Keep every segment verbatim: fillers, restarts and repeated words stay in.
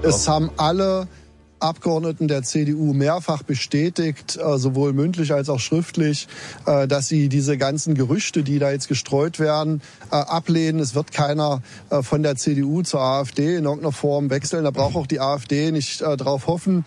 Es haben alle Abgeordneten der C D U mehrfach bestätigt, sowohl mündlich als auch schriftlich, dass sie diese ganzen Gerüchte, die da jetzt gestreut werden, ablehnen. Es wird keiner von der C D U zur AfD in irgendeiner Form wechseln. Da braucht auch die AfD nicht drauf hoffen.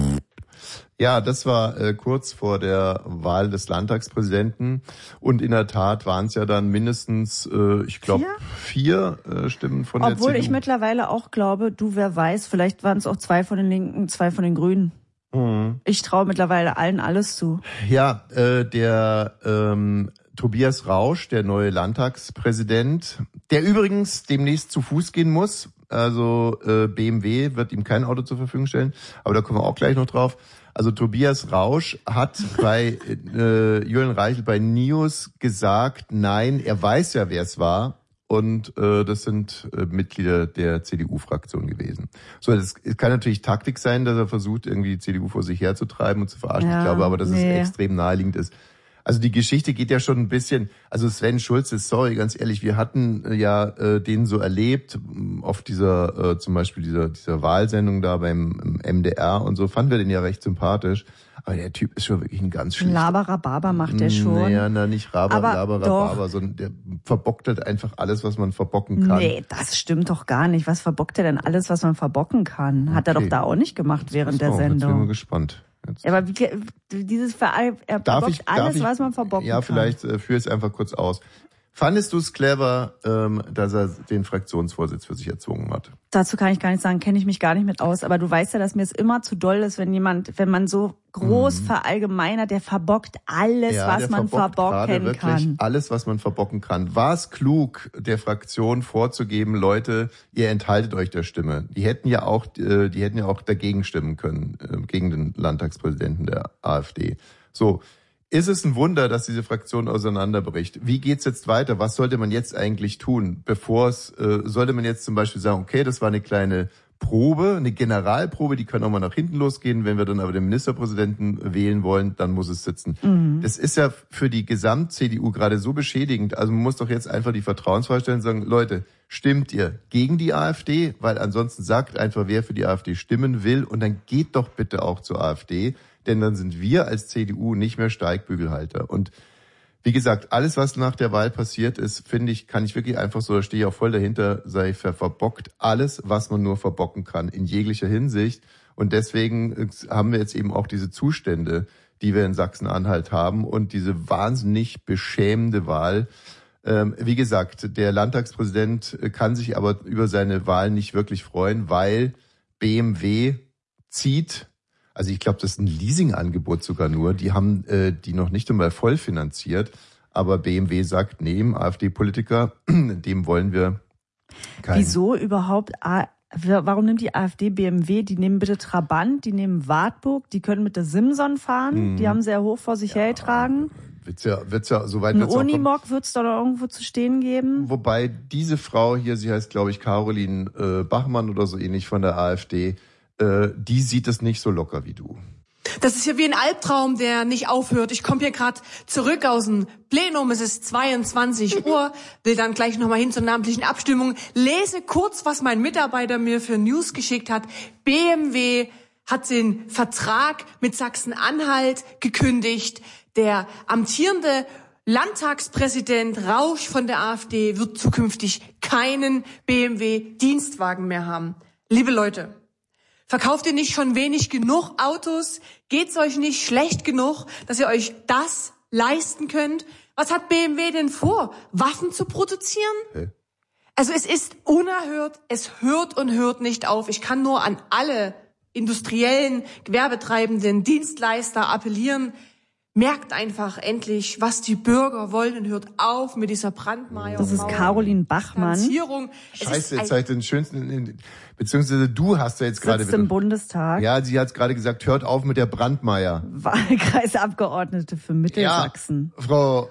Ja, das war äh, kurz vor der Wahl des Landtagspräsidenten und in der Tat waren es ja dann mindestens, äh, ich glaube, vier, vier äh, Stimmen von Obwohl der C D U. Obwohl ich mittlerweile auch glaube, du, wer weiß, vielleicht waren es auch zwei von den Linken, zwei von den Grünen. Mhm. Ich traue mittlerweile allen alles zu. Ja, äh, der ähm, Tobias Rausch, der neue Landtagspräsident, der übrigens demnächst zu Fuß gehen muss. Also äh, B M W wird ihm kein Auto zur Verfügung stellen, aber da kommen wir auch gleich noch drauf. Also Tobias Rausch hat bei äh, Julian Reichel bei News gesagt, nein, er weiß ja, wer es war. Und äh, das sind äh, Mitglieder der C D U-Fraktion gewesen. So, das kann natürlich Taktik sein, dass er versucht, irgendwie die C D U vor sich herzutreiben und zu verarschen. Ja, ich glaube aber, dass nee. es extrem naheliegend ist. Also die Geschichte geht ja schon ein bisschen, also Sven Schulze, sorry, ganz ehrlich, wir hatten ja äh, den so erlebt, auf dieser, äh, zum Beispiel dieser dieser Wahlsendung da beim M D R und so, fanden wir den ja recht sympathisch. Aber der Typ ist schon wirklich ein ganz schlichter. Laberababa macht der schon. Naja, na, nicht Raber, Laberababa, sondern der verbockt halt einfach alles, was man verbocken kann. Nee, das stimmt doch gar nicht. Was verbockt er denn alles, was man verbocken kann? Hat okay. er doch da auch nicht gemacht während der Sendung. Jetzt bin ich mal gespannt. Jetzt. Ja, aber wie, dieses Ver er verbockt ich, alles, ich, was man verbocken ja, kann. Ja, vielleicht äh, führe ich es einfach kurz aus. Fandest du es clever, ähm, dass er den Fraktionsvorsitz für sich erzwungen hat? Dazu kann ich gar nicht sagen, kenne ich mich gar nicht mit aus. Aber du weißt ja, dass mir es immer zu doll ist, wenn jemand, wenn man so groß mhm. verallgemeinert, der verbockt alles, ja, was man verbocken kann. Alles, was man verbocken kann. War es klug, der Fraktion vorzugeben, Leute, ihr enthaltet euch der Stimme? Die hätten ja auch, äh, die hätten ja auch dagegen stimmen können, äh, gegen den Landtagspräsidenten der AfD. So. Ist es ein Wunder, dass diese Fraktion auseinanderbricht? Wie geht's jetzt weiter? Was sollte man jetzt eigentlich tun? Bevor es, äh, sollte man jetzt zum Beispiel sagen, okay, das war eine kleine Probe, eine Generalprobe, die kann auch mal nach hinten losgehen. Wenn wir dann aber den Ministerpräsidenten wählen wollen, dann muss es sitzen. Mhm. Das ist ja für die Gesamt-C D U gerade so beschädigend. Also man muss doch jetzt einfach die Vertrauensfrage stellen und sagen, Leute, stimmt ihr gegen die AfD? Weil ansonsten sagt einfach, wer für die AfD stimmen will und dann geht doch bitte auch zur AfD. Denn dann sind wir als C D U nicht mehr Steigbügelhalter. Und wie gesagt, alles, was nach der Wahl passiert ist, finde ich, kann ich wirklich einfach so, da stehe ich auch voll dahinter, sei verbockt alles, was man nur verbocken kann, in jeglicher Hinsicht. Und deswegen haben wir jetzt eben auch diese Zustände, die wir in Sachsen-Anhalt haben und diese wahnsinnig beschämende Wahl. Ähm, wie gesagt, der Landtagspräsident kann sich aber über seine Wahl nicht wirklich freuen, weil B M W zieht. Also ich glaube, das ist ein Leasingangebot sogar nur. Die haben äh, die noch nicht einmal voll finanziert. Aber B M W sagt, nee, AfD-Politiker, dem wollen wir keinen. Wieso überhaupt? Warum nimmt die AfD B M W? Die nehmen bitte Trabant, die nehmen Wartburg, die können mit der Simson fahren. Hm. Die haben sehr hoch vor sich ja, hertragen. Wird's ja, wird's ja, soweit Ein wird's auch. Unimog wird's da irgendwo zu stehen geben. Wobei diese Frau hier, sie heißt, glaube ich, Caroline äh, Bachmann oder so ähnlich von der AfD, die sieht es nicht so locker wie du. Das ist ja wie ein Albtraum, der nicht aufhört. Ich komme hier gerade zurück aus dem Plenum, es ist zweiundzwanzig Uhr, will dann gleich nochmal hin zur namentlichen Abstimmung, lese kurz, was mein Mitarbeiter mir für News geschickt hat. B M W hat den Vertrag mit Sachsen-Anhalt gekündigt. Der amtierende Landtagspräsident Rausch von der AfD wird zukünftig keinen B M W-Dienstwagen mehr haben. Liebe Leute, verkauft ihr nicht schon wenig genug Autos? Geht's euch nicht schlecht genug, dass ihr euch das leisten könnt? Was hat B M W denn vor? Waffen zu produzieren? Hey. Also es ist unerhört, es hört und hört nicht auf. Ich kann nur an alle industriellen, gewerbetreibenden Dienstleister appellieren. Merkt einfach endlich, was die Bürger wollen und hört auf mit dieser Brandmeier. Das ist Caroline Bachmann. Scheiße, jetzt habe ich den schönsten, beziehungsweise du hast ja jetzt gerade... Sitzt im Bundestag. Ja, sie hat gerade gesagt, hört auf mit der Brandmeier. Wahlkreisabgeordnete für Mittelsachsen. Ja, Frau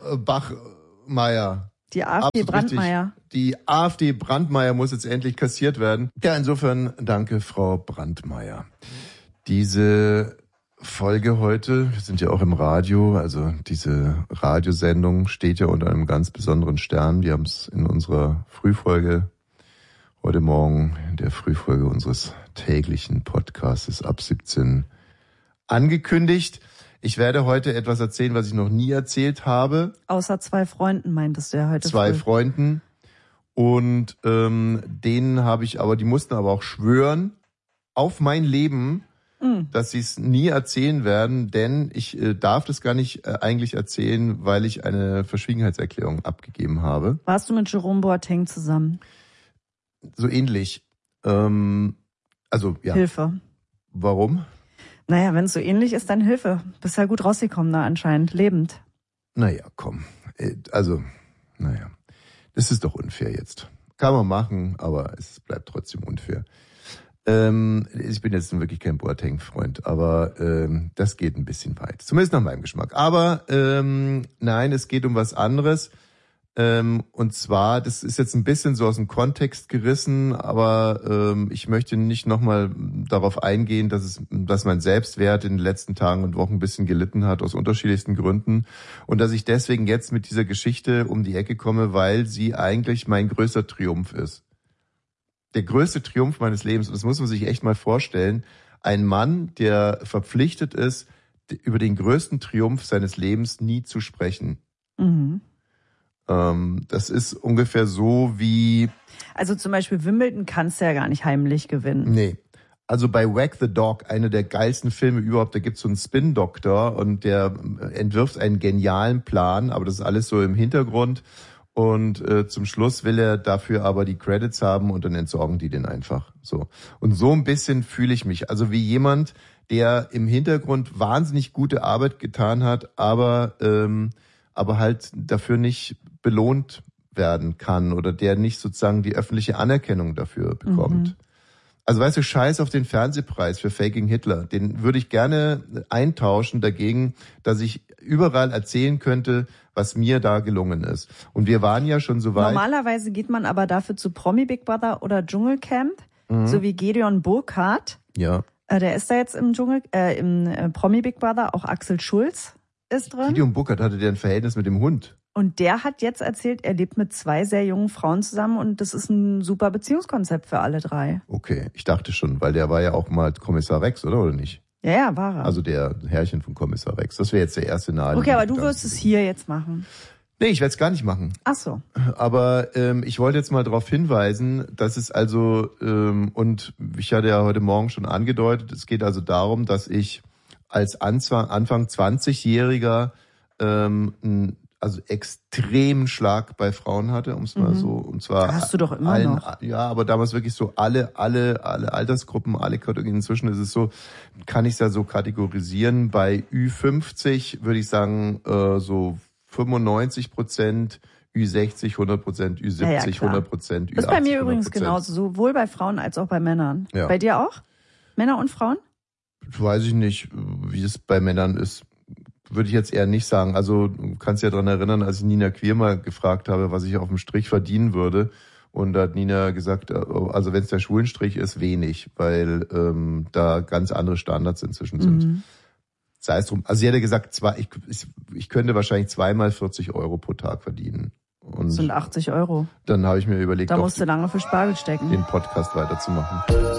Bachmeier. Die AfD Brandmeier. Die AfD Brandmeier muss jetzt endlich kassiert werden. Ja, insofern danke, Frau Brandmeier. Diese Folge heute, wir sind ja auch im Radio, also diese Radiosendung steht ja unter einem ganz besonderen Stern. Wir haben es in unserer Frühfolge Heute Morgen in der Frühfolge unseres täglichen Podcasts ab siebzehn angekündigt. Ich werde heute etwas erzählen, was ich noch nie erzählt habe. Außer zwei Freunden meintest du ja heute. Zwei früh. Freunden. Und ähm, denen habe ich aber, die mussten aber auch schwören auf mein Leben, mhm. dass sie es nie erzählen werden, denn ich äh, darf das gar nicht äh, eigentlich erzählen, weil ich eine Verschwiegenheitserklärung abgegeben habe. Warst du mit Jerome Boateng zusammen? So ähnlich. Ähm, also, ja. Hilfe. Warum? Naja, wenn es so ähnlich ist, dann Hilfe. Bist ja gut rausgekommen da anscheinend, lebend. Naja, komm. Also, naja. Das ist doch unfair jetzt. Kann man machen, aber es bleibt trotzdem unfair. Ähm, ich bin jetzt wirklich kein Boateng-Freund, aber ähm, das geht ein bisschen weit. Zumindest nach meinem Geschmack. Aber ähm, nein, es geht um was anderes. Ähm, und zwar, das ist jetzt ein bisschen so aus dem Kontext gerissen, aber ähm, ich möchte nicht nochmal darauf eingehen, dass es, dass mein Selbstwert in den letzten Tagen und Wochen ein bisschen gelitten hat, aus unterschiedlichsten Gründen. Und dass ich deswegen jetzt mit dieser Geschichte um die Ecke komme, weil sie eigentlich mein größter Triumph ist. Der größte Triumph meines Lebens, und das muss man sich echt mal vorstellen, ein Mann, der verpflichtet ist, über den größten Triumph seines Lebens nie zu sprechen. Mhm. Das ist ungefähr so wie... Also zum Beispiel Wimbledon kannst du ja gar nicht heimlich gewinnen. Nee. Also bei Wag the Dog, einer der geilsten Filme überhaupt, da gibt's so einen Spin-Doktor und der entwirft einen genialen Plan, aber das ist alles so im Hintergrund. Und äh, zum Schluss will er dafür aber die Credits haben und dann entsorgen die den einfach. So. Und so ein bisschen fühle ich mich. Also wie jemand, der im Hintergrund wahnsinnig gute Arbeit getan hat, aber... Ähm, aber halt dafür nicht belohnt werden kann oder der nicht sozusagen die öffentliche Anerkennung dafür bekommt. Mhm. Also weißt du, scheiß auf den Fernsehpreis für Faking Hitler. Den würde ich gerne eintauschen dagegen, dass ich überall erzählen könnte, was mir da gelungen ist. Und wir waren ja schon so weit. Normalerweise geht man aber dafür zu Promi Big Brother oder Dschungelcamp, mhm. so wie Gedeon Burkhardt. Ja. Äh, der ist da jetzt im Dschungel, äh, im äh, Promi Big Brother, auch Axel Schulz ist drin. Gideon Burkhardt hatte der ein Verhältnis mit dem Hund. Und der hat jetzt erzählt, er lebt mit zwei sehr jungen Frauen zusammen und das ist ein super Beziehungskonzept für alle drei. Okay, ich dachte schon, weil der war ja auch mal Kommissar Rex, oder? Oder nicht? Ja, ja, war er. Also der Herrchen von Kommissar Rex. Das wäre jetzt der erste Nahe. Okay, aber du wirst es hier jetzt machen. Nee, ich werde es gar nicht machen. Ach so. Aber ähm, ich wollte jetzt mal darauf hinweisen, dass es also, ähm, und ich hatte ja heute Morgen schon angedeutet, es geht also darum, dass ich als Anfang zwanzigjähriger ähm, also extremen Schlag bei Frauen hatte, um es mal mhm. so, und zwar hast du doch immer allen, noch. Ja, aber damals wirklich so alle, alle, alle Altersgruppen, alle Kategorien. Inzwischen ist es so, kann ich es ja so kategorisieren. Bei Ü fünfzig würde ich sagen äh, so fünfundneunzig Prozent, Ü sechzig hundert Prozent, Ü siebzig ja, hundert Prozent, Ü achtzig. Das ist bei mir übrigens genauso, sowohl bei Frauen als auch bei Männern. Ja. Bei dir auch? Männer und Frauen? Weiß ich nicht, wie es bei Männern ist. Würde ich jetzt eher nicht sagen. Also du kannst dich ja daran erinnern, als ich Nina Queer mal gefragt habe, was ich auf dem Strich verdienen würde. Und da hat Nina gesagt, also wenn es der Schwulenstrich ist, wenig, weil ähm, da ganz andere Standards inzwischen sind. Mhm. Sei es drum. Also sie hätte gesagt, zwei, ich, ich, ich könnte wahrscheinlich zweimal vierzig Euro pro Tag verdienen. Und das sind achtzig Euro. Dann habe ich mir überlegt, da musst du lange für Spargel stecken, den Podcast weiterzumachen.